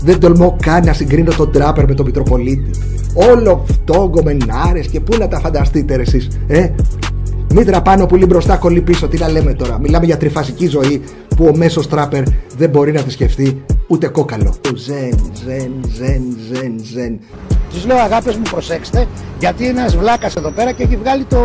Δεν τολμώ καν να συγκρίνω τον τράπερ με τον Μητροπολίτη. Όλο αυτό γκομενάρες και πού να τα φανταστείτε ρε εσείς, Μήτρα πάνω, πουλί μπροστά, κολλή πίσω. Τι να λέμε τώρα? Μιλάμε για τριφασική ζωή που ο μέσος τράπερ δεν μπορεί να τη σκεφτεί ούτε κόκαλο. Ζεν. Τους λέω αγάπες μου, προσέξτε, γιατί ένας βλάκας εδώ πέρα και έχει βγάλει το...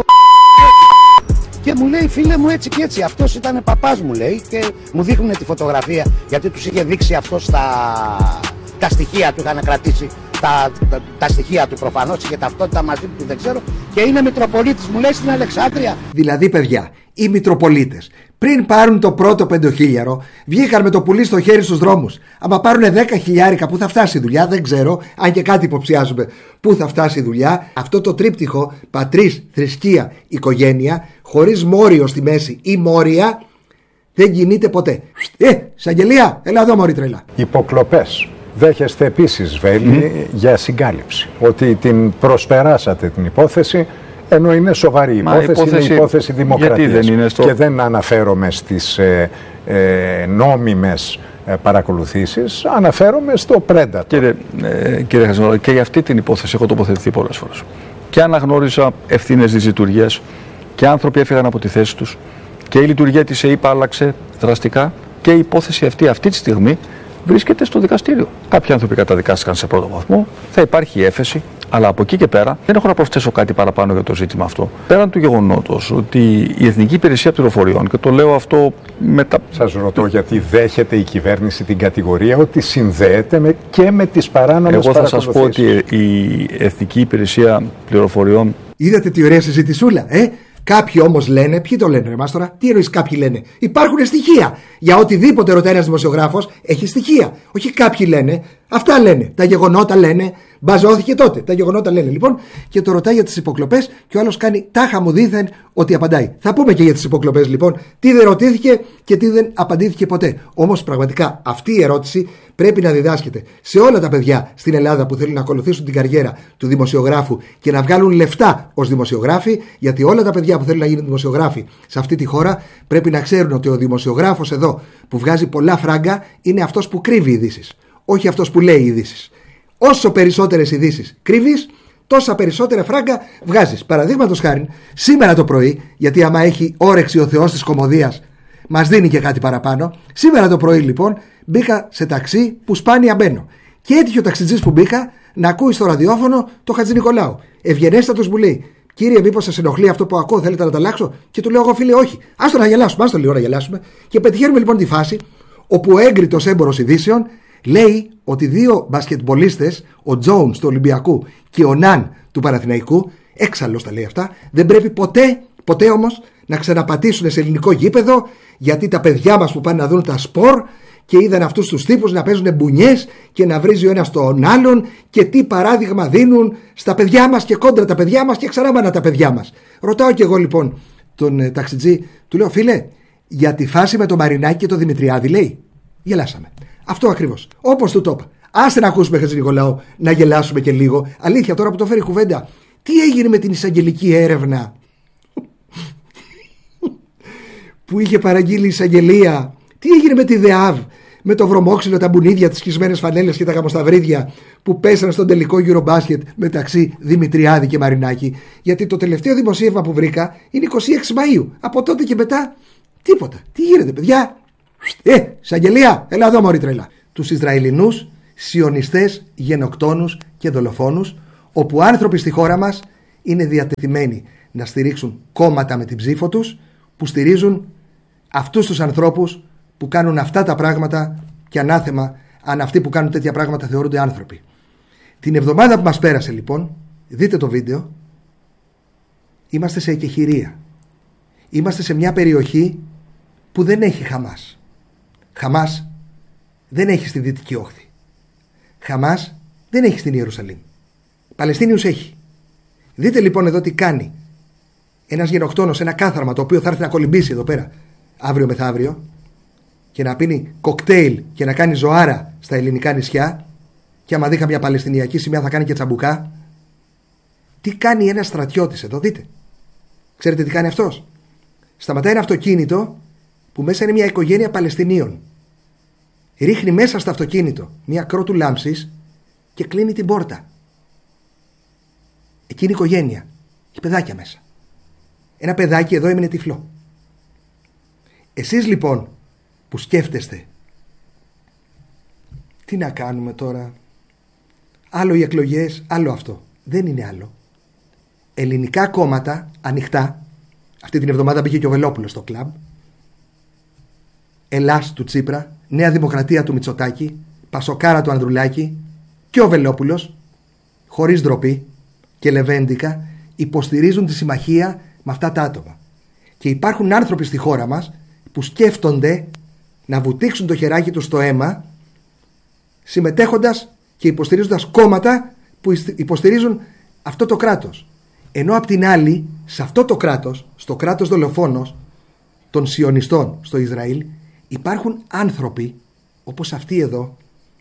Και μου λέει, φίλε μου, έτσι και έτσι, αυτός ήταν παπάς μου, λέει, και μου δείχνουν τη φωτογραφία, γιατί τους είχε δείξει αυτός τα στοιχεία του, είχαν κρατήσει τα στοιχεία του προφανώς, είχε ταυτότητα μαζί του, δεν ξέρω, και είναι Μητροπολίτης, μου λέει, στην Αλεξάνδρεια. Δηλαδή, παιδιά, οι Μητροπολίτες πριν πάρουν το πρώτο 5.000 βγήκαν με το πουλί στο χέρι στους δρόμους. Άμα πάρουν 10.000, πού θα φτάσει η δουλειά? Δεν ξέρω, αν και κάτι υποψιάζουμε πού θα φτάσει η δουλειά. Αυτό το τρίπτυχο πατρίς, θρησκεία, οικογένεια, χωρίς μόριο στη μέση ή μόρια, δεν κινείται ποτέ. Εισαγγελία, έλα εδώ μωρή τρελά. Υποκλοπές. Δέχεστε επίσης, Βέλη, για συγκάλυψη, ότι την προσπεράσατε την υπόθεση, ενώ είναι σοβαρή υπόθεση, είναι υπόθεση δημοκρατίας. Δεν είναι και δεν αναφέρομαι στις νόμιμες παρακολουθήσεις, αναφέρομαι στο Predator. Κύριε Χατζηνικολάου, και για αυτή την υπόθεση έχω τοποθετηθεί πολλές φορές. Και αναγνώριζα ευθύνες της λειτουργίας και άνθρωποι έφυγαν από τη θέση τους και η λειτουργία της ΕΥΠΑ άλλαξε δραστικά και η υπόθεση αυτή τη στιγμή βρίσκεται στο δικαστήριο. Κάποιοι άνθρωποι καταδικάστηκαν σε πρώτο βαθμό, θα υπάρχει έφεση, αλλά από εκεί και πέρα δεν έχω να προσθέσω κάτι παραπάνω για το ζήτημα αυτό. Πέραν του γεγονότος ότι η Εθνική Υπηρεσία Πληροφοριών, και το λέω αυτό μετά. Σας ρωτώ γιατί δέχεται η κυβέρνηση την κατηγορία ότι συνδέεται και με τις παράνομες παρακολουθήσεις. Εγώ θα σας πω ότι η Εθνική Υπηρεσία Πληροφοριών. Είδατε τι ωραία συζητησούλα, Κάποιοι όμως λένε, ποιοι το λένε, ρε Μάστορα, τι εννοείς κάποιοι λένε? Υπάρχουν στοιχεία. Για οτιδήποτε ρωτάει ένας δημοσιογράφος, έχει στοιχεία. Όχι κάποιοι λένε, αυτά λένε. Τα γεγονότα λένε, μπαζώθηκε τότε. Τα γεγονότα λένε λοιπόν, και το ρωτάει για τις υποκλοπές και ο άλλος κάνει τάχα μου δήθεν ότι απαντάει. Θα πούμε και για τις υποκλοπές λοιπόν, τι δεν ρωτήθηκε και τι δεν απαντήθηκε ποτέ. Όμως πραγματικά αυτή η ερώτηση πρέπει να διδάσκεται σε όλα τα παιδιά στην Ελλάδα που θέλουν να ακολουθήσουν την καριέρα του δημοσιογράφου και να βγάλουν λεφτά ως δημοσιογράφοι, γιατί όλα τα παιδιά που θέλουν να γίνουν δημοσιογράφοι σε αυτή τη χώρα πρέπει να ξέρουν ότι ο δημοσιογράφος εδώ που βγάζει πολλά φράγκα είναι αυτός που κρύβει ειδήσεις, όχι αυτός που λέει ειδήσεις. Όσο περισσότερες ειδήσεις κρύβεις, τόσα περισσότερα φράγκα βγάζεις. Παραδείγματος χάριν, σήμερα το πρωί, γιατί άμα έχει όρεξη ο Θεός της κωμωδίας, μας δίνει και κάτι παραπάνω. Σήμερα το πρωί λοιπόν μπήκα σε ταξί που σπάνια μπαίνω. Και έτυχε ο ταξιτζής που μπήκα να ακούει στο ραδιόφωνο το Χατζηνικολάου. Ευγενέστατος μου λέει: Κύριε, μήπως σας ενοχλεί αυτό που ακούω, θέλετε να τα αλλάξω? Και του λέω εγώ: Φίλε, όχι. Άστο να γελάσουμε, άστο λίγο να γελάσουμε. Και πετυχαίνουμε λοιπόν τη φάση όπου ο έγκριτος έμπορος ειδήσεων λέει ότι δύο μπασκετμπολίστες, ο Τζόουνς του Ολυμπιακού και ο Ναν του Παναθηναϊκού, έξαλλος τα λέει αυτά, δεν πρέπει ποτέ όμως να ξαναπατήσουν σε ελληνικό γήπεδο, γιατί τα παιδιά μας που πάνε να δουν τα σπορ και είδαν αυτούς τους τύπους να παίζουν μπουνιές και να βρίζει ο ένας τον άλλον και τι παράδειγμα δίνουν στα παιδιά μας και κόντρα τα παιδιά μας και ξανά τα παιδιά μας. Ρωτάω και εγώ λοιπόν τον ταξιτζή, του λέω: Φίλε, για τη φάση με το Μαρινάκη και το Δημητριάδη, λέει. Γελάσαμε. Αυτό ακριβώς. Όπως του το είπα. Άστε να ακούσουμε, Χατζηνικολάου, να γελάσουμε και λίγο. Αλήθεια, τώρα που το φέρει κουβέντα, τι έγινε με την εισαγγελική έρευνα που είχε παραγγείλει η εισαγγελία? Τι έγινε με τη ΔΕΑΒ, με το βρωμόξυλο, τα μπουνίδια, τις σχισμένες φανέλες και τα γαμοσταυρίδια που πέσανε στον τελικό Eurobasket μεταξύ Δημητριάδη και Μαρινάκη? Γιατί το τελευταίο δημοσίευμα που βρήκα είναι 26 Μαΐου. Από τότε και μετά τίποτα. Τι γίνεται, παιδιά? Εισαγγελία, έλα εδώ μωρή τρελά. Τους Ισραηλινούς σιωνιστές, γενοκτόνους και δολοφόνους, όπου άνθρωποι στη χώρα μας είναι διατεθειμένοι να στηρίξουν κόμματα με την ψήφο τους, που στηρίζουν αυτούς τους ανθρώπους που κάνουν αυτά τα πράγματα, και ανάθεμα αν αυτοί που κάνουν τέτοια πράγματα θεωρούνται άνθρωποι. Την εβδομάδα που μας πέρασε λοιπόν, δείτε το βίντεο, είμαστε σε εκεχηρία. Είμαστε σε μια περιοχή που δεν έχει Χαμάς. Χαμάς δεν έχει στη Δυτική Όχθη. Χαμάς δεν έχει στην Ιερουσαλήμ. Παλαιστίνιους έχει. Δείτε λοιπόν εδώ τι κάνει ένας γενοκτόνος, ένα κάθαρμα το οποίο θα έρθει να κολυμπήσει εδώ πέρα αύριο μεθαύριο και να πίνει κοκτέιλ και να κάνει ζωάρα στα ελληνικά νησιά, και άμα δει καμιά παλαιστινιακή σημαία θα κάνει και τσαμπουκά. Τι κάνει ένας στρατιώτης εδώ, δείτε. Ξέρετε τι κάνει αυτός? Σταματάει ένα αυτοκίνητο που μέσα είναι μια οικογένεια Παλαιστινίων ρίχνει μέσα στο αυτοκίνητο μια κρότου λάμψης και κλείνει την πόρτα. Εκείνη η οικογένεια έχει παιδάκια μέσα. Ένα παιδάκι εδώ έμεινε τυφλό. Εσείς λοιπόν που σκέφτεστε τι να κάνουμε τώρα, άλλο οι εκλογές, άλλο αυτό. Δεν είναι άλλο. Ελληνικά κόμματα ανοιχτά. Αυτή την εβδομάδα μπήκε και ο Βελόπουλος στο κλαμπ. Ελλάς του Τσίπρα, Νέα Δημοκρατία του Μητσοτάκη, Πασοκάρα του Ανδρουλάκη και ο Βελόπουλος, χωρίς ντροπή και λεβέντικα, υποστηρίζουν τη συμμαχία με αυτά τα άτομα. Και υπάρχουν άνθρωποι στη χώρα μας που σκέφτονται να βουτήξουν το χεράκι τους στο αίμα, συμμετέχοντας και υποστηρίζοντας κόμματα που υποστηρίζουν αυτό το κράτος. Ενώ απ' την άλλη, σε αυτό το κράτος, στο κράτος δολοφόνος των σιωνιστών στο Ισραήλ, υπάρχουν άνθρωποι όπως αυτοί εδώ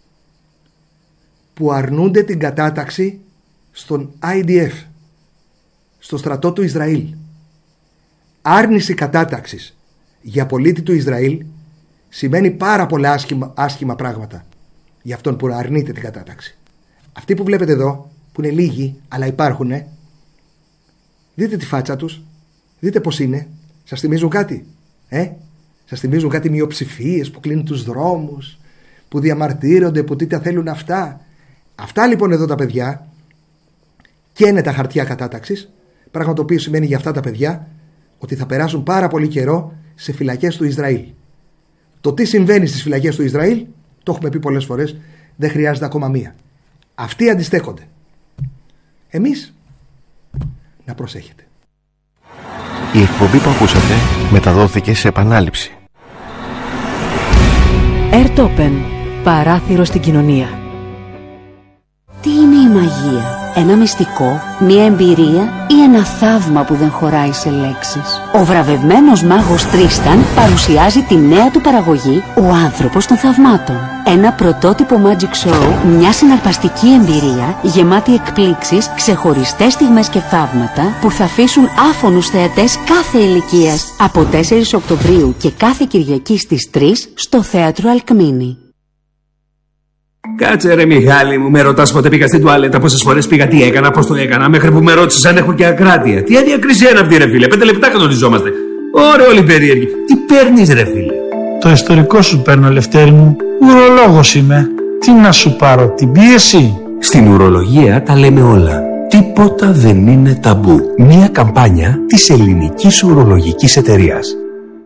που αρνούνται την κατάταξη στον IDF, στο στρατό του Ισραήλ. Άρνηση κατάταξης για πολίτη του Ισραήλ σημαίνει πάρα πολλά άσχημα πράγματα για αυτόν που αρνείται την κατάταξη. Αυτοί που βλέπετε εδώ, που είναι λίγοι αλλά υπάρχουν, δείτε τη φάτσα τους, δείτε πως είναι. Σας θυμίζουν κάτι? Σας θυμίζουν κάτι μειοψηφίες που κλείνουν τους δρόμους, που διαμαρτύρονται, που τι τα θέλουν αυτά? Αυτά λοιπόν εδώ τα παιδιά καίνε τα χαρτιά κατάταξης, πράγμα το οποίο σημαίνει για αυτά τα παιδιά ότι θα περάσουν πάρα πολύ καιρό σε φυλακές του Ισραήλ. Το τι συμβαίνει στις φυλακές του Ισραήλ το έχουμε πει πολλές φορές, δεν χρειάζεται ακόμα μία. Αυτοί αντιστέκονται. Εμείς να προσέχετε. Η εκπομπή που ακούσατε μεταδόθηκε σε επανάληψη. Airtopen, παράθυρο στην κοινωνία. Τι είναι η μαγεία? Ένα μυστικό, μια εμπειρία ή ένα θαύμα που δεν χωράει σε λέξεις? Ο βραβευμένος μάγος Τρίσταν παρουσιάζει τη νέα του παραγωγή «Ο άνθρωπος των θαυμάτων». Ένα πρωτότυπο magic show, μια συναρπαστική εμπειρία γεμάτη εκπλήξεις, ξεχωριστές στιγμές και θαύματα που θα αφήσουν άφωνους θεατές κάθε ηλικίας. Από 4 Οκτωβρίου και κάθε Κυριακή στις 3 στο Θέατρο Αλκμίνη. Κάτσε ρε Μιχάλη μου, με ρωτάς πότε πήγα στην τουαλέτα, πόσες φορές πήγα, τι έκανα, πώς το έκανα, μέχρι που με ρώτησες αν έχω και ακράτεια. Τι αδιακρισία είναι αυτή ρε φίλε, 5 λεπτά κανονιζόμαστε. Ωραία όλοι περίεργοι. Τι παίρνεις ρε φίλε? Το ιστορικό σου παίρνω, Λευτέρη μου. Ουρολόγος είμαι. Τι να σου πάρω, την πίεση? Στην ουρολογία τα λέμε όλα. Τίποτα δεν είναι ταμπού. Μία καμπάνια της Ελληνικής Ουρολογικής Εταιρείας.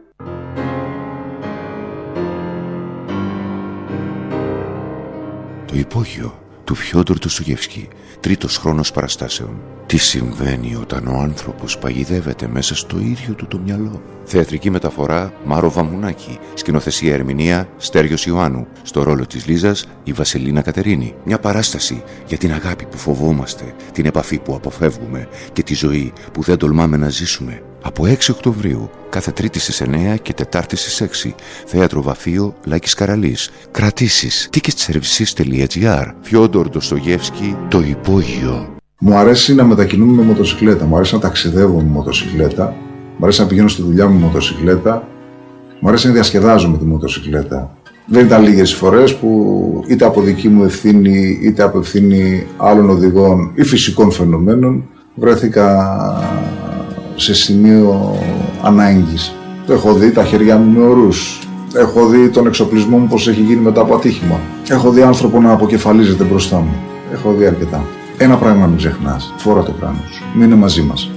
Το υπόγειο του Φιόντορ Ντοστογεύσκη, τρίτος χρόνος παραστάσεων. Τι συμβαίνει όταν ο άνθρωπος παγιδεύεται μέσα στο ίδιο του το μυαλό. Θεατρική μεταφορά Μάρο Βαμουνάκη. Σκηνοθεσία ερμηνεία Στέργιος Ιωάννου. Στο ρόλο της Λίζας η Βασιλίνα Κατερίνη. Μια παράσταση για την αγάπη που φοβόμαστε, την επαφή που αποφεύγουμε και τη ζωή που δεν τολμάμε να ζήσουμε. Από 6 Οκτωβρίου, κάθε Τρίτη στις 9 και Τετάρτη στις 6. Θέατρο Βαφείο Λάκης Καραλής. Κρατήσεις ticketservices.gr. Φιόντορ Ντοστογεύσκη, το υπόγειο. Μου αρέσει να μετακινούμαι με μοτοσυκλέτα, μου αρέσει να ταξιδεύω με μοτοσυκλέτα, μου αρέσει να πηγαίνω στη δουλειά με μοτοσυκλέτα, μου αρέσει να διασκεδάζω με τη μοτοσυκλέτα. Δεν ήταν λίγες φορές που είτε από δική μου ευθύνη είτε από ευθύνη άλλων οδηγών ή φυσικών φαινομένων βρέθηκα σε σημείο ανάγκης. Έχω δει τα χέρια μου με ορούς, έχω δει τον εξοπλισμό μου πως έχει γίνει μετά από ατύχημα, έχω δει άνθρωπο να αποκεφαλίζεται μπροστά μου, έχω δει αρκετά. Ένα πράγμα μην ξεχνάς, φόρα το κράνος σου, μείνε μαζί μας.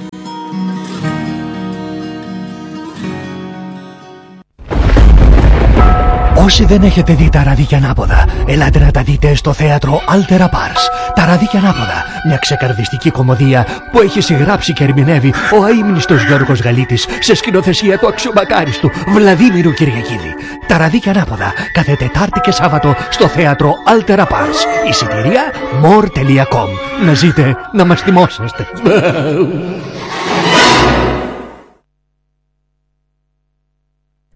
Όσοι δεν έχετε δει τα ραδίκια ανάποδα, ελάτε να τα δείτε στο θέατρο Altera Pars. Τα ραδίκια ανάποδα, μια ξεκαρδιστική κωμωδία που έχει συγγράψει και ερμηνεύει ο αείμνηστος Γιώργος Γαλίτης σε σκηνοθεσία του αξιομακάριστου Βλαδίμηρου Κυριακίδη. Τα ραδίκια ανάποδα, κάθε Τετάρτη και Σάββατο στο θέατρο Altera Pars. Εισιτήρια more.com. Να ζείτε, να μας θυμόσαστε.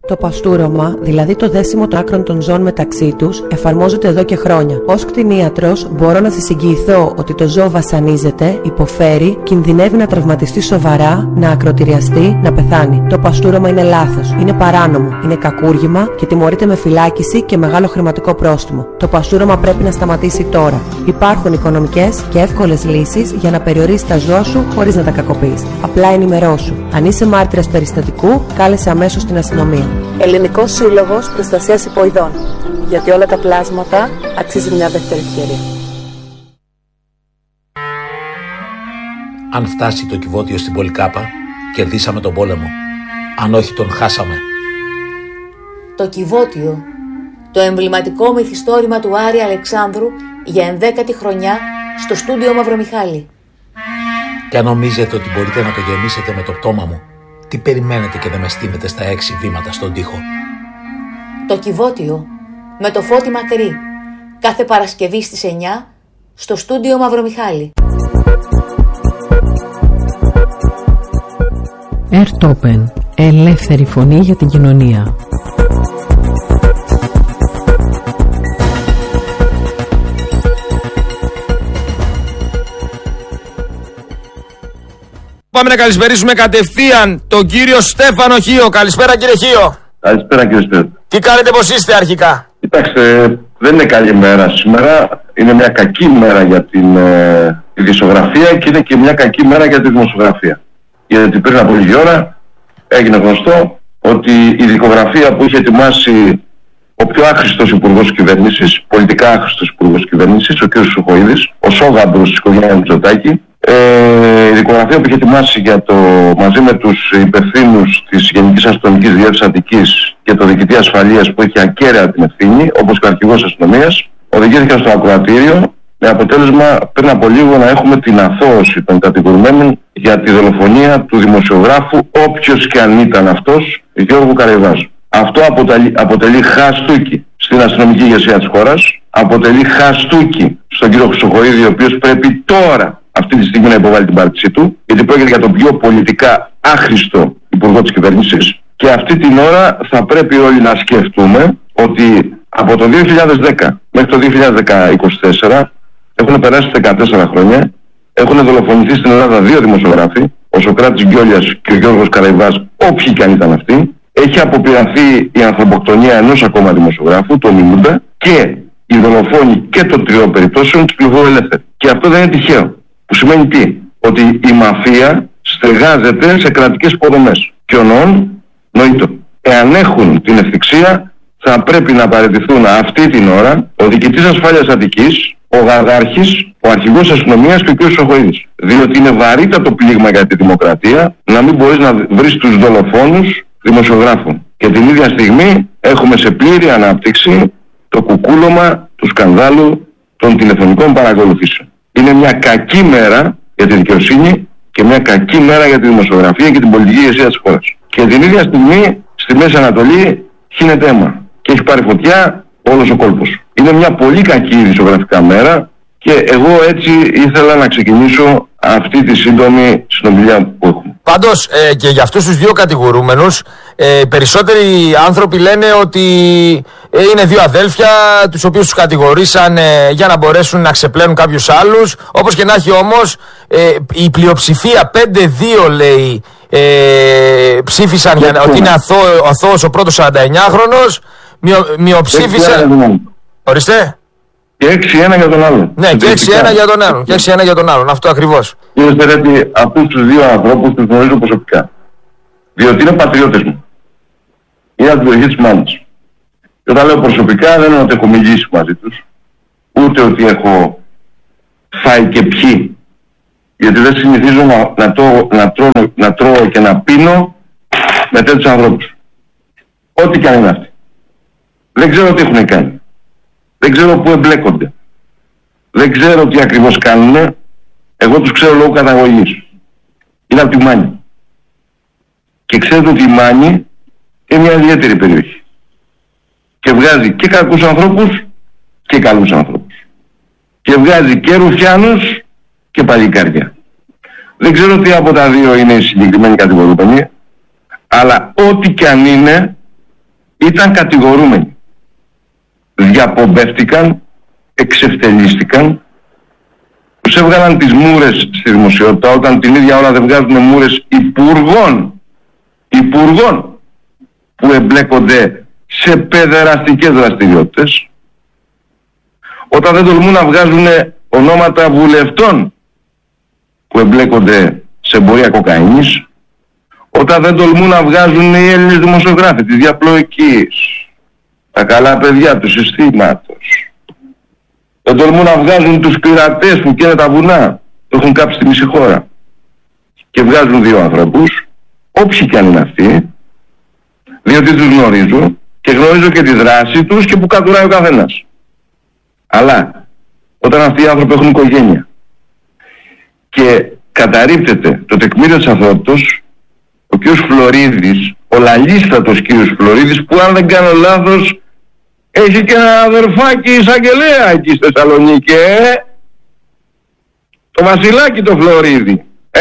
Το παστούρωμα, δηλαδή το δέσιμο των άκρων των ζώων μεταξύ τους, εφαρμόζεται εδώ και χρόνια. Ως κτηνίατρος, μπορώ να σας εγγυηθώ ότι το ζώο βασανίζεται, υποφέρει, κινδυνεύει να τραυματιστεί σοβαρά, να ακροτηριαστεί, να πεθάνει. Το παστούρωμα είναι λάθος, είναι παράνομο, είναι κακούργημα και τιμωρείται με φυλάκιση και μεγάλο χρηματικό πρόστιμο. Το παστούρωμα πρέπει να σταματήσει τώρα. Υπάρχουν οικονομικές και εύκολες λύσεις για να περιορίσεις τα ζώα σου χωρίς να τα κακοποιείς. Απλά ενημερώσου. Αν είσαι μάρτυρας περιστατικού, κάλεσε αμέσως την αστυνομία. Ελληνικός Σύλλογος Προστασίας Υποειδών. Γιατί όλα τα πλάσματα αξίζει μια δεύτερη ευκαιρία. Αν φτάσει το κυβότιο στην Πολυκάπα, κερδίσαμε τον πόλεμο. Αν όχι, τον χάσαμε. Το κυβότιο, το εμβληματικό μυθιστόρημα του Άρη Αλεξάνδρου για 11η χρονιά στο στούντιο Μαυρομιχάλη. Και αν νομίζετε ότι μπορείτε να το γεμίσετε με το πτώμα μου, τι περιμένετε και δεν με στείνετε στα 6 βήματα στον τοίχο. Το κυβότιο με το Φώτη Μακρύ, κάθε Παρασκευή στις 9 στο στούντιο Μαυρομιχάλη. Ερτόπεν, ελεύθερη φωνή για την κοινωνία. Πάμε να καλησπερίσουμε κατευθείαν τον κύριο Στέφανο Χίο. Καλησπέρα κύριε Χίο. Καλησπέρα κύριε Στέφανο. Τι κάνετε, πως είστε αρχικά? Κοιτάξτε, δεν είναι καλή μέρα σήμερα. Είναι μια κακή μέρα για την ειδησιογραφία και είναι και μια κακή μέρα για τη δημοσιογραφία. Γιατί πριν από λίγη ώρα έγινε γνωστό ότι η δικογραφία που είχε ετοιμάσει ο πιο άχρηστος υπουργός κυβέρνησης, πολιτικά άχρηστος υπουργός κυβέρνησης, ο κ. Σουχοίδης, ο σόγαμπρος της οικογένειας Μητσοτάκη, η δικογραφία που είχε ετοιμάσει μαζί με τους υπευθύνους της Γενικής Αστυνομικής Διεύθυνσης Αττικής και το διοικητή ασφαλείας που είχε ακέραια την ευθύνη, όπως και ο αρχηγός αστυνομίας, οδηγήθηκαν στο ακροατήριο με αποτέλεσμα πριν από λίγο να έχουμε την αθώωση των κατηγορουμένων για τη δολοφονία του δημοσιογράφου, όποιος και αν ήταν αυτός, Γιώργου Καραϊβάζου. Αυτό αποτελεί χαστούκι στην αστυνομική ηγεσία της χώρας, αποτελεί χαστούκι στον κύριο Χρυσοχοΐδη, ο οποίος πρέπει τώρα αυτή τη στιγμή να υποβάλει την πάρτισή του, γιατί πρόκειται για τον πιο πολιτικά άχρηστο υπουργό της κυβέρνησης. Και αυτή την ώρα θα πρέπει όλοι να σκεφτούμε ότι από το 2010 μέχρι το 2024 έχουν περάσει 14 χρόνια, έχουν δολοφονηθεί στην Ελλάδα 2 δημοσιογράφοι, ο Σωκράτης Γκιόλιας και ο Γιώργος Καραϊβάς, όποιοι και αν ήταν αυτοί. Έχει αποπειραθεί η ανθρωποκτονία ενός ακόμα δημοσιογράφου, του Μιμούντα, και οι δολοφόνοι και των 3 περιπτώσεων κυκλοφορούν ελεύθεροι. Και αυτό δεν είναι τυχαίο. Που σημαίνει τι? Ότι η μαφία στεγάζεται σε κρατικές υποδομές. Και νοήτο. Εάν έχουν την ευθυξία, θα πρέπει να παραιτηθούν αυτή την ώρα ο διοικητής ασφάλειας Αττικής, ο Γαδάρχης, ο αρχηγός αστυνομίας και ο κ. Σοχοΐδης. Διότι είναι βαρύτατο πλήγμα για τη δημοκρατία να μην μπορείς να βρεις τους δολοφόνους δημοσιογράφων. Και την ίδια στιγμή έχουμε σε πλήρη ανάπτυξη το κουκούλωμα του σκανδάλου των τηλεφωνικών παρακολουθήσεων. Είναι μια κακή μέρα για τη δικαιοσύνη και μια κακή μέρα για τη δημοσιογραφία και την πολιτική ηγεσία της χώρας. Και την ίδια στιγμή στη Μέση Ανατολή χύνεται αίμα και έχει πάρει φωτιά όλος ο κόλπος. Είναι μια πολύ κακή ειδησιογραφικά μέρα και εγώ έτσι ήθελα να ξεκινήσω αυτή τη σύντομη συνομιλία που έχουμε. Πάντως και για αυτούς τους 2 κατηγορούμενους, περισσότεροι άνθρωποι λένε ότι είναι 2 αδέλφια, τους οποίους τους κατηγορήσαν για να μπορέσουν να ξεπλένουν κάποιους άλλους. Όπως και να έχει όμως, η πλειοψηφία 5-2 λέει ψήφισαν για ότι είναι αθώος ο πρώτος 49χρονος, μειοψήφισαν. Ορίστε. Και 6-1 για τον άλλον. Ναι, και 6-1 για τον άλλον. Και 6-1 για τον άλλον. Αυτό ακριβώς. Κύριε Στερέτη, αυτούς τους 2 ανθρώπους τους γνωρίζω προσωπικά. Διότι είναι πατριώτες μου. Είναι από την περιοχή της Μάνης. Και όταν λέω προσωπικά δεν είναι ότι έχω μιλήσει μαζί τους, ούτε ότι έχω φάει και πιει. Γιατί δεν συνηθίζω να τρώω και να πίνω με τέτοιους ανθρώπους. Ό,τι και αν είναι αυτοί. Δεν ξέρω τι έχουν κάνει. Δεν ξέρω πού εμπλέκονται. Δεν ξέρω τι ακριβώς κάνουν. Εγώ τους ξέρω λόγω καταγωγής. Είναι από τη Μάνη. Και ξέρετε ότι η Μάνη είναι μια ιδιαίτερη περιοχή. Και βγάζει και κακούς ανθρώπους και καλούς ανθρώπους. Και βγάζει και ρουφιάνους και παλικάρια. Δεν ξέρω τι από τα 2 είναι οι συγκεκριμένοι κατηγορούμενοι, αλλά ό,τι και αν είναι, ήταν κατηγορούμενοι. Διαπομπεύτηκαν, εξευτελίστηκαν, τους έβγαλαν τις μούρες στη δημοσιότητα, όταν την ίδια ώρα δεν βγάζουν μούρες υπουργών που εμπλέκονται σε παιδεραστικές δραστηριότητες, όταν δεν τολμούν να βγάζουν ονόματα βουλευτών που εμπλέκονται σε εμπορία κοκαίνης, όταν δεν τολμούν να βγάζουν οι Έλληνες δημοσιογράφοι της διαπλοϊκής, τα καλά παιδιά του συστήματος, δεν τολμούν να βγάζουν τους πειρατές που καίνε τα βουνά, το έχουν κάψει στη μισή χώρα, και βγάζουν δύο ανθρώπους, όποιοι κι αν είναι αυτοί, διότι τους γνωρίζω και γνωρίζω και τη δράση τους και που κατουράει ο καθένας. Αλλά όταν αυτοί οι άνθρωποι έχουν οικογένεια και καταρρίπτεται το τεκμήριο της αθωότητος, ο κ. Φλωρίδης, ο λαλίστατος κ. Φλωρίδης, που αν δεν κάνω λάθος έχει και ένα αδερφάκι εισαγγελέα εκεί στη Θεσσαλονίκη, το Βασιλάκι το Φλωρίδη,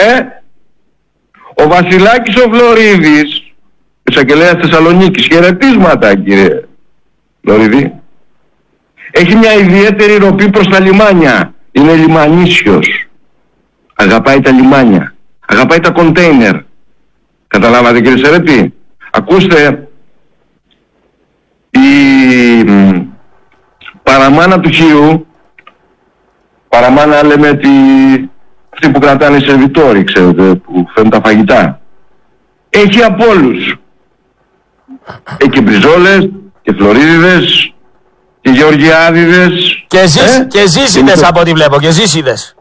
ο Βασιλάκης ο Φλωρίδης, εισαγγελέας Θεσσαλονίκης, χαιρετίσματα κύριε Φλωρίδη, έχει μια ιδιαίτερη ροπή προς τα λιμάνια, είναι λιμανίσιος, αγαπάει τα λιμάνια, αγαπάει τα κοντέινερ. Καταλάβατε κύριε Σερέτη? Ακούστε, η παραμάνα του Χίου, παραμάνα λέμε αυτοί που κρατάνε οι σερβιτόροι, ξέρετε, που φέρνουν τα φαγητά, έχει από όλους. Έχει και Μπριζόλες και Φλωρίδιδες και Γεωργιάδιδες και Ζήσιδες από ό,τι βλέπω, και Ζήσιδες.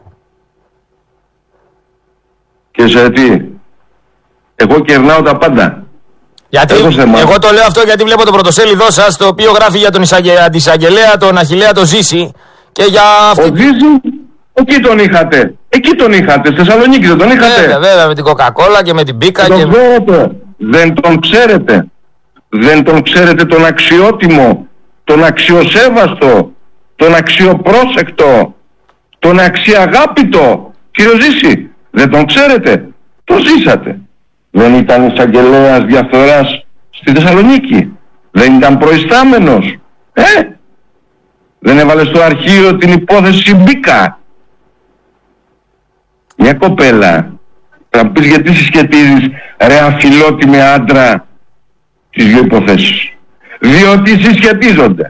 Και Σερέτη, εγώ κερνάω τα πάντα. Γιατί εγώ το λέω αυτό γιατί βλέπω το πρωτοσέλιδό σας, το οποίο γράφει για τον αντισαγγελέα, τον Αχιλλέα το Ζήση, και για αυτή... Ο Ζήση, εκεί τον είχατε. Εκεί τον είχατε, στη Θεσσαλονίκη δεν τον είχατε? Βέβαια, με την Coca-Cola και με την Πίκα. Δεν τον ξέρετε. Δεν τον ξέρετε τον αξιότιμο, τον αξιοσέβαστο, τον αξιοπρόσεκτο, τον αξιαγάπητο κύριο Ζήση? Δεν τον ξέρετε? Το ζήσατε. Δεν ήταν εισαγγελέας διαφθοράς στη Θεσσαλονίκη? Δεν ήταν προϊστάμενος? Δεν έβαλε στο αρχείο την υπόθεση Μπίκα? Μια κοπέλα, θα πεις γιατί συσχετίζεις ρε αφιλότιμη άντρα τις δύο υποθέσεις? Διότι συσχετίζονται.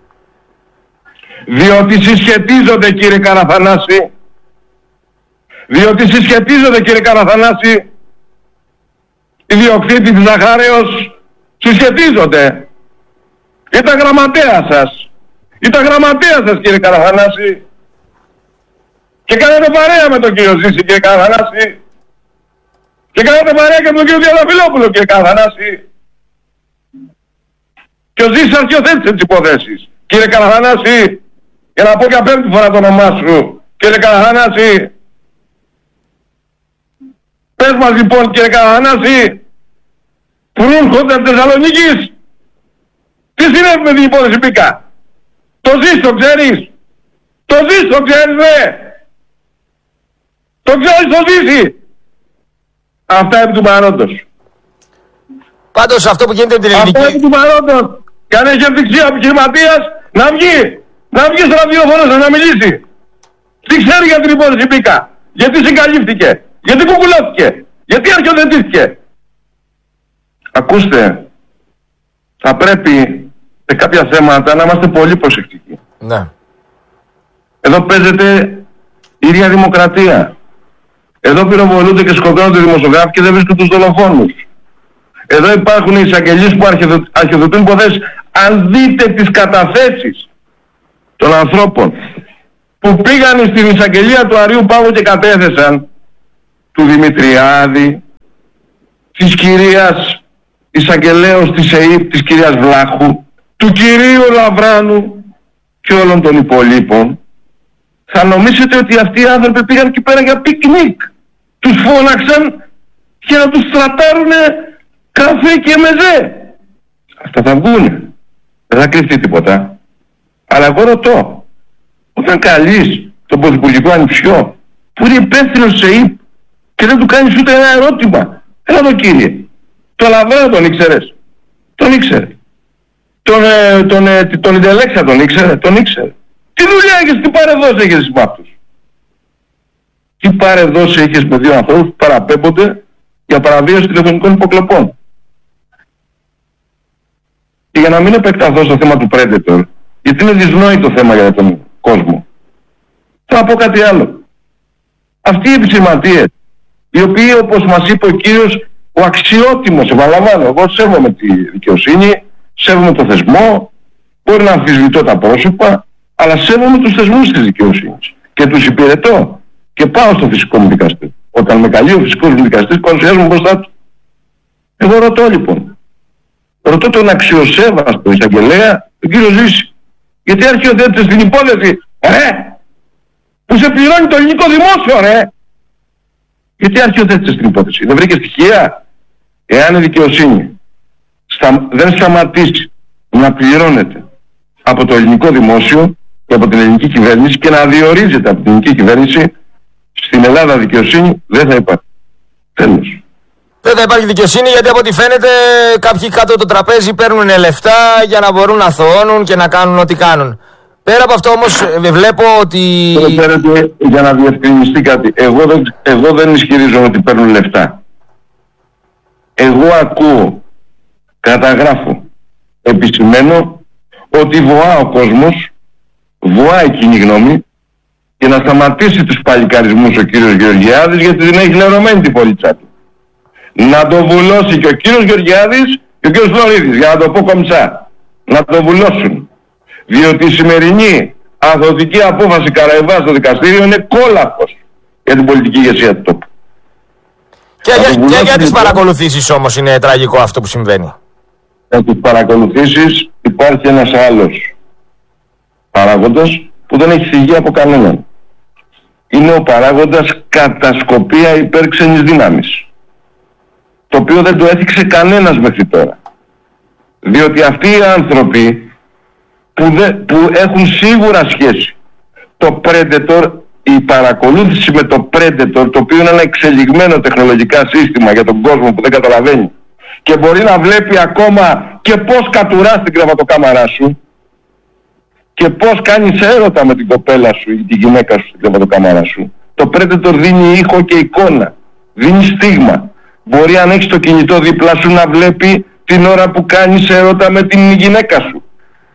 Διότι συσχετίζονται κύριε Καραθανάση. Διότι συσχετίζονται κύριε Καραθανάση. Οι διοκτήτη της Ζαχάρεως συσχετίζονται. Ήταν γραμματέα σας. Ήταν γραμματέα σας κύριε Καραθανάση. Και κάνατε παρέα με τον κύριο Ζήση κύριε Καραθανάση. Και κάνατε παρέα και με τον κύριο Διαδαφυλόπουλο κύριε Καραθανάση. Και ο Ζήσης αρχιοθέτησε τις υποθέσεις. Κύριε Καραθανάση, για να πω για πέμπτη φορά το όνομά σου. Κύριε Καραθανάση, πες μας λοιπόν κύριε Καραθανάση, που έρχονται από Θεσσαλονίκης, τι συνέβη με την υπόθεση Πίκα? Το Ζήση το ξέρεις? Το Ζήση το ξέρεις ρε? Το ξέρεις το Ζήση? Αυτά επί του παρόντος. Πάντως αυτό που γίνεται με την ελληνική... Αυτό επί του παρόντος. Και αν έχει ευδειξία επιχειρηματίας, να βγει. Να βγει στο ραδιόφωνο να μιλήσει. Τι ξέρει για την υπόθεση Πίκα? Γιατί συγκαλύφθηκε? Γιατί κουκουλώθηκε? Γιατί αρχιοθετήθηκε? Ακούστε, θα πρέπει σε κάποια θέματα να είμαστε πολύ προσεκτικοί. Ναι. Εδώ παίζεται η ίδια δημοκρατία. Εδώ πυροβολούνται και σκοτώνονται οι δημοσιογράφοι και δεν βρίσκουν τους δολοφόνους. Εδώ υπάρχουν οι εισαγγελίες που αρχιοθετούν υποθέσεις. Αν δείτε τις καταθέσεις των ανθρώπων που πήγαν στην εισαγγελία του Αρείου Πάγου και κατέθεσαν, του Δημητριάδη, της κυρίας εισαγγελέως της ΕΕΠ, της κυρίας Βλάχου, του κυρίου Λαβράνου και όλων των υπολείπων, θα νομίσετε ότι αυτοί οι άνθρωποι πήγαν εκεί πέρα για πικνίκ. Τους φώναξαν για να τους στρατάρουνε καφέ και μεζέ. Αυτά θα βγουνε. Δεν θα κρυφτεί τίποτα. Αλλά εγώ ρωτώ, όταν καλείς τον πρωθυπουργικό ανιψιό που είναι υπεύθυνος σε ΕΕΠ και δεν του κάνεις ούτε ένα ερώτημα, έλα το κύριε, το Λαβράνο τον ήξερες? Τον ήξερε. Τον Ιντελέξα τον ήξερε. Τι δουλειά έχεις, τι παρεδόση έχεις με αυτούς? Τι παρεδόση έχεις με δύο ανθρώπους που παραπέμπονται για παραβίαση τηλεφωνικών υποκλοπών? Και για να μην επεκταθώ στο θέμα του Predator, γιατί είναι δυσνόητο θέμα για τον κόσμο, θα πω κάτι άλλο. Αυτοί οι επιχειρηματίες, οι οποίοι, όπως μας είπε ο κύριος, ο αξιότιμος, επαναλαμβάνω, εγώ σέβομαι τη δικαιοσύνη, σέβομαι το θεσμό, μπορεί να αμφισβητώ τα πρόσωπα, αλλά σέβομαι τους θεσμούς της δικαιοσύνης και τους υπηρετώ και πάω στο φυσικό μου δικαστή. Όταν με καλεί ο φυσικός μου δικαστής, παρουσιάζομαι μπροστά του. Εγώ ρωτώ λοιπόν, ρωτώ τον αξιοσέβαστο εισαγγελέα, τον κύριο Ζήση, γιατί αρχιοθέτησε στην υπόθεση, που σε πληρώνει το ελληνικό δημόσιο, γιατί αρχιοθέτησε στην υπόθεση? Δεν βρήκε στοιχεία? Εάν η δικαιοσύνη δεν σταματήσει να πληρώνεται από το ελληνικό δημόσιο και από την ελληνική κυβέρνηση και να διορίζεται από την ελληνική κυβέρνηση, στην Ελλάδα δικαιοσύνη δεν θα υπάρχει. Τέλος. Δεν θα υπάρχει δικαιοσύνη, γιατί από ό,τι φαίνεται κάποιοι κάτω το τραπέζι παίρνουν λεφτά για να μπορούν να θωώνουν και να κάνουν ό,τι κάνουν. Πέρα από αυτό όμως βλέπω ότι... Για να διευκρινιστεί κάτι, εγώ δεν ισχυρίζομαι ότι παίρνουν λεφτά. Εγώ ακούω, καταγράφω, επισημαίνω ότι βοά ο κόσμος, βοά η κοινή γνώμη, και να σταματήσει τους παλικαρισμούς ο κύριος Γεωργιάδης, γιατί δεν έχει λερωμένη την πολίτσα του. Να το βουλώσει και ο κύριος Γεωργιάδης και ο κύριος Φλωρίδης, για να το πω κομψά. Να το βουλώσουν. Διότι η σημερινή αγροτική απόφαση Καραϊβά στο δικαστήριο είναι κόλαφος για την πολιτική ηγεσία του τόπου. Και για τις παρακολουθήσεις όμως είναι τραγικό αυτό που συμβαίνει. Για τις παρακολουθήσεις υπάρχει ένας άλλος παράγοντας που δεν έχει θυγεί από κανέναν. Είναι ο παράγοντας κατασκοπία υπέρ ξένης δύναμης, το οποίο δεν το έθιξε κανένας μέχρι τώρα. Διότι αυτοί οι άνθρωποι που έχουν σίγουρα σχέση, το Predator, η παρακολούθηση με το Predator, το οποίο είναι ένα εξελιγμένο τεχνολογικά σύστημα για τον κόσμο που δεν καταλαβαίνει και μπορεί να βλέπει ακόμα και πώς κατουράς την κρεβατοκάμαρά σου και πώς κάνεις έρωτα με την κοπέλα σου ή τη γυναίκα σου στην κρεβατοκάμαρά σου. Το Predator δίνει ήχο και εικόνα, δίνει στίγμα. Μπορεί, αν έχεις το κινητό δίπλα σου, να βλέπει την ώρα που κάνεις έρωτα με την γυναίκα σου.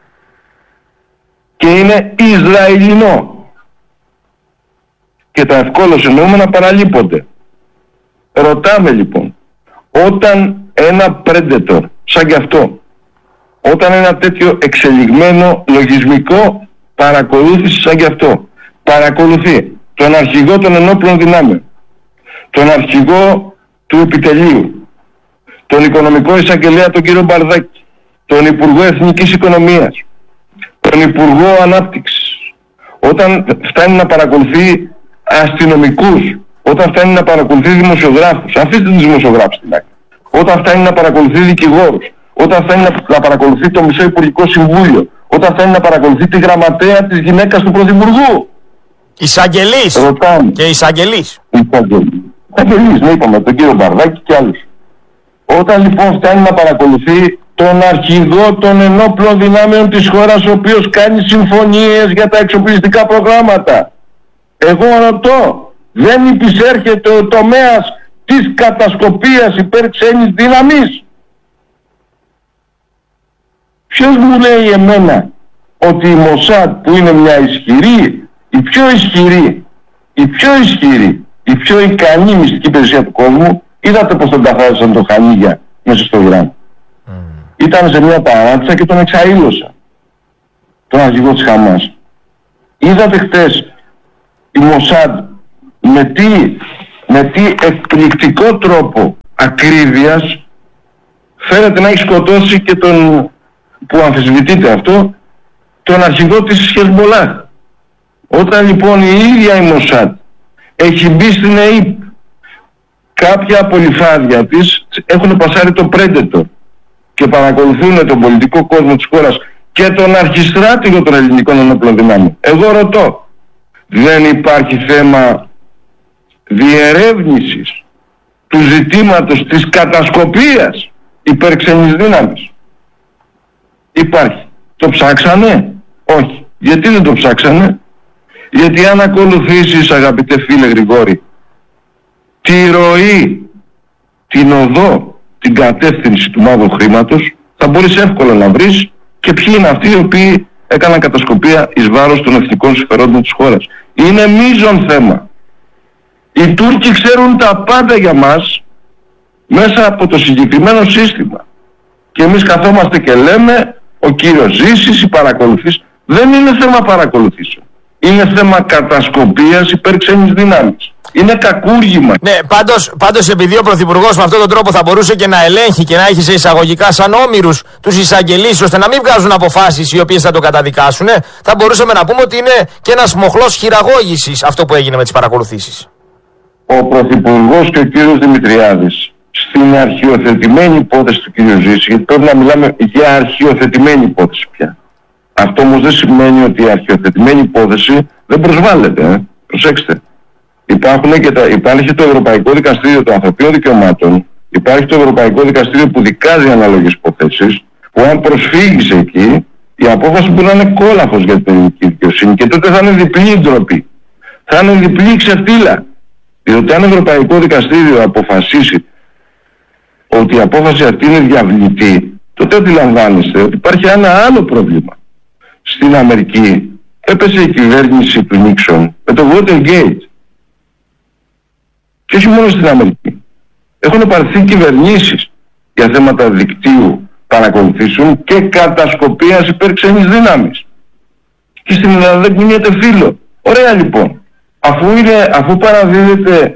Και είναι Ισραηλινό. Και τα ευκόλως εννοούμενα παραλείπονται. Ρωτάμε λοιπόν, όταν ένα Predator σαν κι αυτό, όταν ένα τέτοιο εξελιγμένο λογισμικό παρακολούθηση σαν κι αυτό παρακολουθεί τον αρχηγό των ενόπλων δυνάμεων, τον αρχηγό του επιτελείου, τον οικονομικό εισαγγελέα τον κύριο Μπαρδάκη, τον Υπουργό Εθνικής Οικονομίας, τον Υπουργό Ανάπτυξης, όταν φτάνει να παρακολουθεί αστυνομικούς, όταν φτάνει να παρακολουθεί δημοσιογράφους, αφήστε τους δημοσιογράφους στην άκρη, όταν φτάνει να παρακολουθεί δικηγόρους, όταν φτάνει να παρακολουθεί το Μισό Υπουργικό Συμβούλιο, όταν φτάνει να παρακολουθεί τη γραμματέα της γυναίκας του Πρωθυπουργού. Εισαγγελείς. Και εισαγγελείς. Εισαγγελείς, ναι, είπαμε, τον κύριο Μπαρδάκη και άλλους. Όταν λοιπόν φτάνει να παρακολουθεί τον αρχηγό των ενόπλων δυνάμεων της χώρας, ο οποίος κάνει συμφωνίες για τα εξοπλιστικά προγράμματα. Εγώ ρωτώ, δεν υπησέρχεται ο τομέας της κατασκοπίας υπέρ ξένης δύναμης? Ποιος μου λέει εμένα ότι η Μοσάντ, που είναι μια ισχυρή, η πιο ισχυρή, η πιο ικανή μυστική υπηρεσία του κόσμου, είδατε πως τον καθάρισαν τον Χανίγια μέσα στο Ιράν? Ήταν σε μια παράτησα και τον εξαήλωσα, τον αρχηγό της Χαμάς. Είδατε χτες η Μοσάντ με τι εκπληκτικό τρόπο ακρίβειας φαίνεται να έχει σκοτώσει και τον, που αμφισβητείται αυτό, τον αρχηγό της Χεσμολάχ. Όταν λοιπόν η ίδια η Μοσάντ έχει μπει στην ΕΕΠ, κάποια απολυφάδια της έχουν πασάρει το Predator και παρακολουθούν τον πολιτικό κόσμο της χώρας και τον αρχιστράτηγο των ελληνικών ενόπλων δυνάμεων. Εγώ ρωτώ, δεν υπάρχει θέμα διερεύνησης του ζητήματος της κατασκοπίας υπέρ ξένης δύναμης? Υπάρχει. Το ψάξανε? Όχι. Γιατί δεν το ψάξανε? Γιατί αν ακολουθήσεις, αγαπητέ φίλε Γρηγόρη, τη ροή, την οδό, την κατεύθυνση του μαύρου χρήματος, θα μπορείς εύκολα να βρεις και ποιοι είναι αυτοί οι οποίοι έκαναν κατασκοπία εις βάρος των εθνικών συμφερόντων της χώρας. Είναι μείζον θέμα. Οι Τούρκοι ξέρουν τα πάντα για μας μέσα από το συγκεκριμένο σύστημα. Και εμείς καθόμαστε και λέμε, ο κύριος Ζήσης, οι παρακολουθήσεις. Δεν είναι θέμα παρακολουθήσεων. Είναι θέμα κατασκοπίας υπέρ ξένης δυνάμεις. Είναι κακούργημα. Ναι, πάντως επειδή ο Πρωθυπουργός με αυτόν τον τρόπο θα μπορούσε και να ελέγχει και να έχει σε εισαγωγικά σαν όμηρους τους εισαγγελείς, ώστε να μην βγάζουν αποφάσεις οι οποίες θα το καταδικάσουν, θα μπορούσαμε να πούμε ότι είναι και ένας μοχλός χειραγώγησης αυτό που έγινε με τις παρακολουθήσεις. Ο Πρωθυπουργός και ο κύριος Δημητριάδης στην αρχιοθετημένη υπόθεση του κύριου Ζήση, γιατί πρέπει να μιλάμε για αρχιοθετημένη υπόθεση πια. Αυτό όμως δεν σημαίνει ότι η αρχιοθετημένη υπόθεση δεν προσβάλλεται. Προσέξτε. Υπάρχει το Ευρωπαϊκό Δικαστήριο των Ανθρωπίνων Δικαιωμάτων, υπάρχει το Ευρωπαϊκό Δικαστήριο που δικάζει ανάλογες υποθέσεις, που αν προσφύγεις εκεί, η απόφαση μπορεί να είναι κόλαφος για την ελληνική δικαιοσύνη και τότε θα είναι διπλή ντροπή. Θα είναι διπλή ξεφτύλα. Διότι αν το Ευρωπαϊκό Δικαστήριο αποφασίσει ότι η απόφαση αυτή είναι διαβλητή, τότε αντιλαμβάνεστε ότι υπάρχει ένα άλλο πρόβλημα. Στην Αμερική έπεσε η κυβέρνηση του Νίξον με το Watergate. Και όχι μόνο στην Αμερική. Έχουν πάρθει κυβερνήσεις για θέματα δικτύου παρακολουθήσεων και κατασκοπίας υπέρ ξένης δύναμης. Και στην Ελλάδα δεν κουνιέται φίλο. Ωραία λοιπόν. Αφού παραδίδεται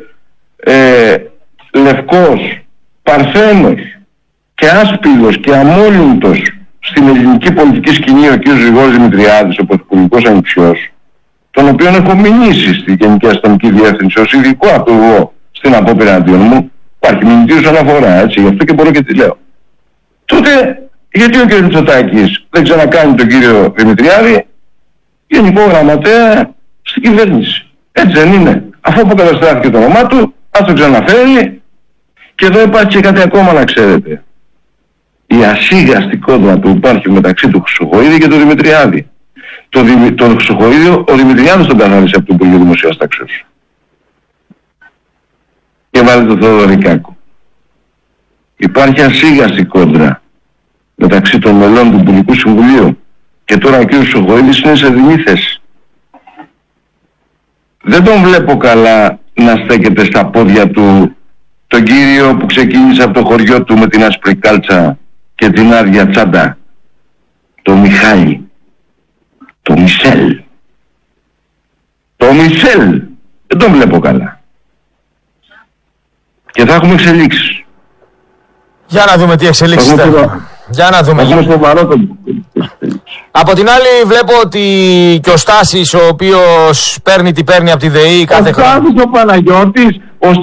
λευκός, παρθένος και άσπυλος και αμόλυντος στην ελληνική πολιτική σκηνή ο κ. Γρηγόρης Δημητριάδης, ο πρωθυπουργικός ανιψιός, τον οποίον έχω μηνύσει στη Γενική Αστυνομική Διεύθυνση ως ειδικό απεργό στην απόπειρα αντίον μου, υπάρχει μηνυτήριος αναφορά, έτσι, γι' αυτό και μπορώ και τη λέω. Τότε, γιατί ο κ. Μητσοτάκης δεν ξανακάνει τον κύριο Δημητριάδη γενικό γραμματέα στην κυβέρνηση? Έτσι δεν είναι? Αφού αποκαταστάθηκε το όνομά του, ας το ξαναφέρει. Και εδώ υπάρχει και κάτι ακόμα να ξέρετε. Η ασίγαστη κόντρα που υπάρχει μεταξύ του Χρυσοχοΐδη και του Δημητριάδη. Τον Χρυσοχοΐδη ο Δημητριάδης τον καθάρισε από το Υπουργείο Δημοσίας Τάξεως. Και βάλει τον Θεοδωρικάκο. Υπάρχει ασίγαστη κόντρα μεταξύ των μελών του Υπουργικού Συμβουλίου και τώρα ο κ. Χρυσοχοΐδης είναι σε δεινή θέση. Δεν τον βλέπω καλά να στέκεται στα πόδια του τον κύριο που ξεκίνησε από το χωριό του με την άσπρη κάλτσα και την άδεια τσάντα, το Μιχάλη, το Μισελ. Το Μισελ δεν τον βλέπω καλά. Και θα έχουμε εξελίξεις. Για να δούμε τι εξελίξεις θα έχουμε. Για να δούμε. Από την άλλη βλέπω ότι και ο Στάσης, ο οποίος παίρνει τι παίρνει από τη ΔΕΗ κάθε χρόνο. Ο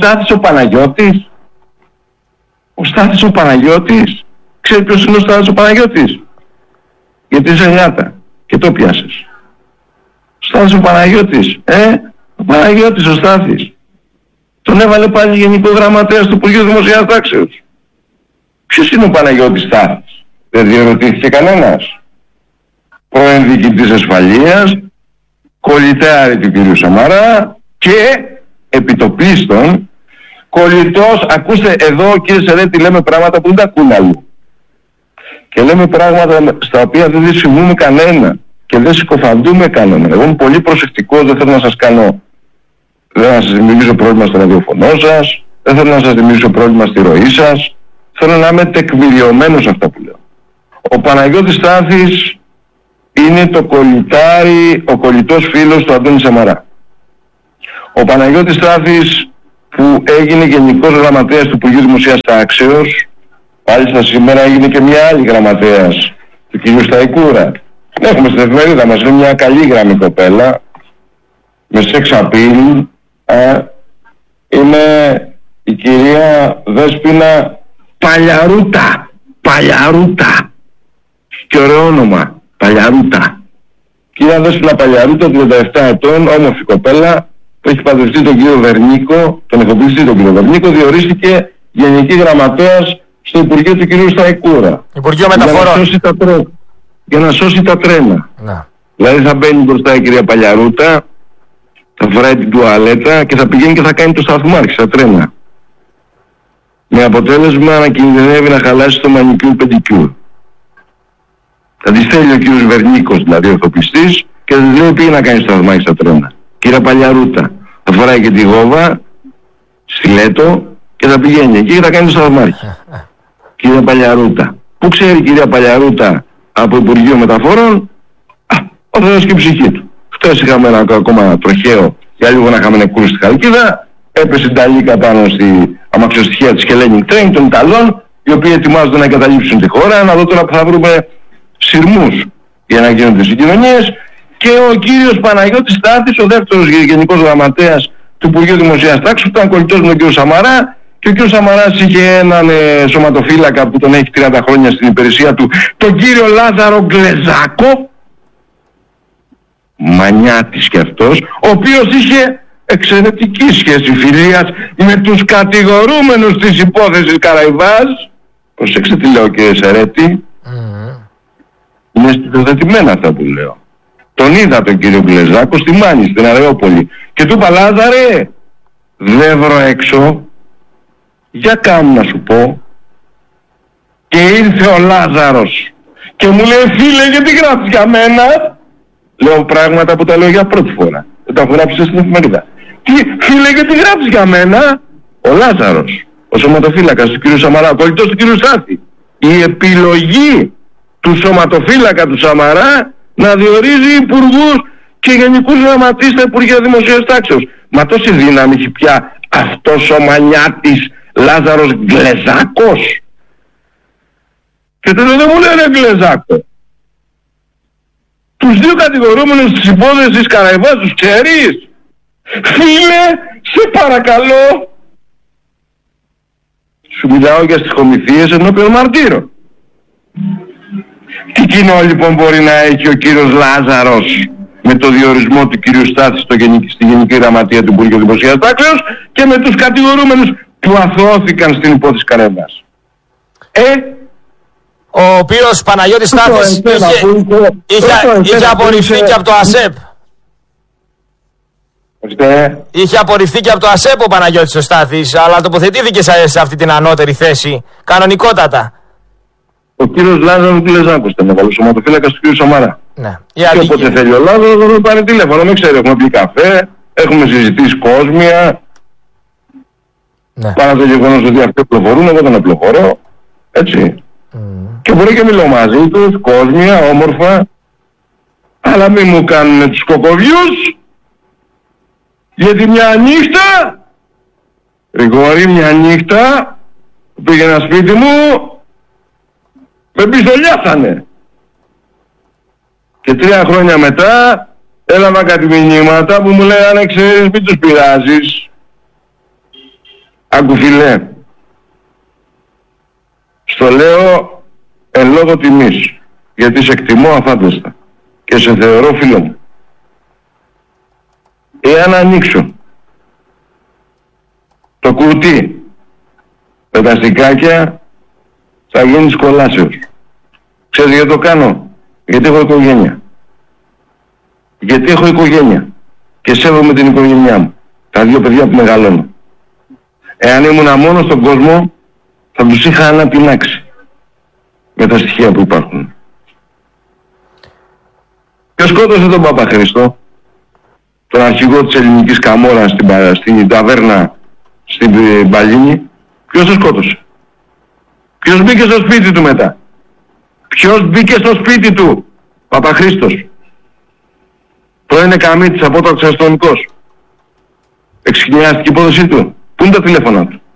Στάθης ο Παναγιώτης, ξέρει ποιος είναι ο Στάθης ο Παναγιώτης? Γιατί είσαι Λιάτα και το πιάσες. Ο Στάθης ο Παναγιώτης, ο Παναγιώτης ο Στάθης. Τον έβαλε πάλι γενικό γραμματέας του Υπουργείου Δημοσίας Τάξεως. Ποιος είναι ο Παναγιώτης Στάθης? Δεν διερωτήθηκε κανένας. Πρώην διοικητής ασφαλείας, κολλητάρι του κ. Σαμαρά και επιτοπλίστων κολλητός. Ακούστε εδώ κύριε Σερέτη, λέμε πράγματα που δεν τα ακούν αλλού. Και λέμε πράγματα στα οποία δεν δυσφημούμε κανένα και δεν συκοφαντούμε κανένα. Εγώ είμαι πολύ προσεκτικός, δεν θέλω να σας κάνω, δεν να σας δημιουργήσω πρόβλημα στο ραδιοφωνό σας, δεν θέλω να σας δημιουργήσω πρόβλημα στη ροή σας, θέλω να είμαι τεκμηριωμένος σε αυτά που λέω. Ο Παναγιώτης Στάθης είναι το κολλητάρι, ο κολλητός φίλος του Αντώνη Σαμαρά. Ο Παναγιώτης Στάθης που έγινε γενικός γραμματέας του Υπουργείου Δημοσίας Τάξεως, μάλιστα σήμερα έγινε και μια άλλη γραμματέας του κ. Σταϊκούρα. Έχουμε στην εφημερίδα μας, είναι μια καλή γραμμή κοπέλα, με σεξ απειλ, είναι η κυρία Δέσποινα Παλιαρούτα. Και ωραίο όνομα, Παλιαρούτα. Κυρία Δέσποινα Παλιαρούτα, 37 ετών, όμορφη κοπέλα, που έχει παντρευτεί τον κύριο Βερνίκο, τον εφοπλιστή τον κύριο Βερνίκο, διορίστηκε γενική γραμματέας στο Υπουργείο του κυρίου Σταϊκούρα. Υπουργείο Μεταφορών. για να σώσει τα τρένα. Δηλαδή θα μπαίνει μπροστά η κυρία Παλιαρούτα, θα φοράει την τουαλέτα και θα πηγαίνει και θα κάνει το σταθμάρχη στα τρένα. Με αποτέλεσμα να κινδυνεύει να χαλάσει το μανικιούρ πεντικιούρ. Θα τη στέλνει ο κύριος Βερνίκος, δηλαδή ο ορθοπιστής, και θα της λέει πήγε να κάνει σταθμάρχη στα τρένα. Κυρία Παλιαρούτα, θα φοράει και τη γόβα, στιλέτο και θα πηγαίνει εκεί και θα κάνει το σταθμάρχη. Κυρία Παλιαρούτα. Πού ξέρει η κυρία Παλιαρούτα από Υπουργείο Μεταφορών? Ο Θεός και η ψυχή του. Χτες είχαμε ένα ακόμα τροχαίο για λίγο να είχαμε νεκρούς στη Χαλκίδα. Έπεσε η Νταλίκα πάνω στη αμαξοστοιχεία της Hellenic Train των Ιταλών, οι οποίοι ετοιμάζονται να εγκαταλείψουν τη χώρα. Να δω τώρα που θα βρούμε σειρμούς για να γίνονται συγκοινωνίες. Και ο κύριος Παναγιώτης Στάθης, ο δεύτερος γενικός γραμματέας του Υπουργείου Δημοσίας Τάξης, που ήταν κολλητός με τον κύριο Σαμαρά. Και ο κύριος Σαμαράς είχε έναν σωματοφύλακα που τον έχει 30 χρόνια στην υπηρεσία του, τον κύριο Λάζαρο Γκλεζάκο, μανιάτης κι αυτός, ο οποίος είχε εξαιρετική σχέση φιλίας με τους κατηγορούμενους της υπόθεσης Καραϊβάς. Προσέξτε τι λέω κύριε Σερέτη, είναι στοιχειοθετημένα αυτά που λέω. Τον είδα τον κύριο Γκλεζάκο στη Μάνη, στην Αρεόπολη, και του είπα Λάζαρε, δεν βρω έξω, για κάμου να σου πω. Και ήρθε ο Λάζαρος και μου λέει φίλε γιατί γράφεις για μένα? Λέω πράγματα που τα λέω για πρώτη φορά, δεν τα έχω γράψει στην εφημερίδα. Τι φίλε γιατί γράφεις για μένα? Ο Λάζαρος, ο σωματοφύλακας του κ. Σαμαρά, ο κολλητός του κ. Σάθη. Η επιλογή του σωματοφύλακα του Σαμαρά να διορίζει υπουργούς και γενικούς γραμματείς στα Υπουργεία Δημοσίας Τάξεως. Μα τόση δύναμη έχει πια αυτός ο μανιάτης Λάζαρος Γκλεζάκος? Και τότε δεν μου λένε Γκλεζάκο. Τους δύο κατηγορούμενους της υπόθεσης Καραϊβάς τους ξέρεις? Φίλε, σε παρακαλώ. Σου μιλάω για στοιχομηθείες ενώπιον μαρτύρων. Τι κοινό λοιπόν μπορεί να έχει ο κύριος Λάζαρος με το διορισμό του κύριου Στάθη στη Γενική Γραμματεία του Υπουργείου Δημοσίας Τάξεως και με τους κατηγορούμενους που αθώθηκαν στην υπόθεση Καραϊβάς? Ο οποίος Παναγιώτης Στάθης είχε απορριφθεί και από το ΑΣΕΠ. Είχε απορριφθεί και από το ΑΣΕΠ ο Παναγιώτης ο Στάθης, αλλά τοποθετήθηκε σε αυτή την ανώτερη θέση, κανονικότατα. Ο κύριος Λάζαρος Γκλεζάκος ήταν ο σωματοφύλακας του κύριου Σαμαρά. Ναι. Και όποτε θέλει ο Λάζαρος θα πάρει τηλέφωνο, μην ξέρει, έχουμε πει καφέ, έχουμε συζητήσει κόσμια. Ναι. Παρά το γεγονός ότι αυτοί πληροφορούν, εγώ δεν απλοφορώ, έτσι. Και μπορεί και μιλώ μαζί τους, κόσμια, όμορφα, αλλά μην μου κάνουν τους κοκοβιούς, γιατί μια νύχτα, Γρηγόρη, μια νύχτα, πήγαινα σπίτι μου, με πιστολιάσανε. Και 3 χρόνια μετά, έλαβα κάτι μηνύματα που μου λέγανε, ξέρεις, μην τους πειράζεις. Άκου φιλέ, στο λέω εν λόγω τιμής, γιατί σε εκτιμώ αφάνταστα και σε θεωρώ φίλο μου. Εάν ανοίξω το κουτί με τα στικάκια, θα γίνεις κολάσεως. Ξέρεις γιατί το κάνω? Γιατί έχω οικογένεια. Γιατί έχω οικογένεια και σέβομαι την οικογένειά μου, τα 2 παιδιά που μεγαλώνω. Εάν ήμουν μόνος στον κόσμο, θα τους είχα αναπινάξει με τα στοιχεία που υπάρχουν. Ποιος σκότωσε τον Παπαχρήστο, τον αρχηγό της ελληνικής καμόρας στην ταβέρνα στην Παλίνη? Ποιος τον σκότωσε? Ποιος μπήκε στο σπίτι του μετά? Ποιος μπήκε στο σπίτι του? Παπαχρήστος. Πρώην Καμίτης, απόταξης αστυνομικός. Εξοικειάστηκε η υπόθεσή του. Πού είναι τα τηλέφωνα του?